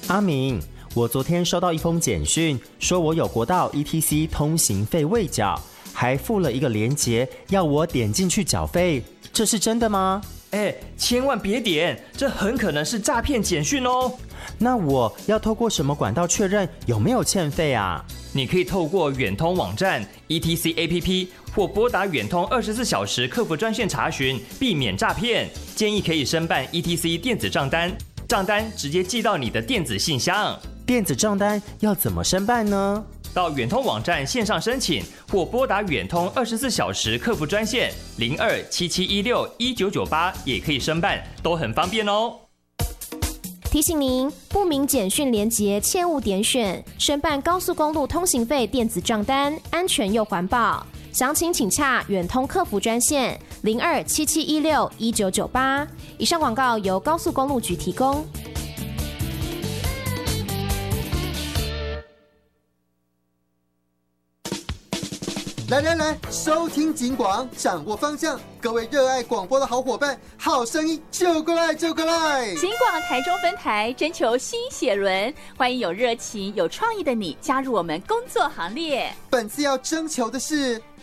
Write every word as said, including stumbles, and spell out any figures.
阿明，我昨天收到一封简讯，说我有国道 E T C 通行费未缴，还附了一个连结，要我点进去缴费，这是真的吗？ 哎，千万别点，这很可能是诈骗简讯哦。 那我要透过什么管道确认有没有欠费啊？ 你可以透过远通网站、E T C A P P 或拨打远通二十四小时客服专线查询，避免诈骗。建议可以申办 E T C 电子账单，账单直接寄到你的电子信箱。 电子账单要怎么申办呢？ 到远通网站线上申请，或拨打远通二十四小时客服专线零二七七一六一九九八也可以申办，都很方便哦。 提醒您，不明简讯连结切勿点选，申办高速公路通行费电子账单，安全又环保。详情请洽远通客服专线零二七七一六一九九八。以上广告由高速公路局提供。 来来来，收听警广，掌握方向。各位热爱广播的好伙伴，好声音就过来就过来！ 警广台中分台征求新血轮，欢迎有热情、有创意的你加入我们工作行列。 本次要征求的是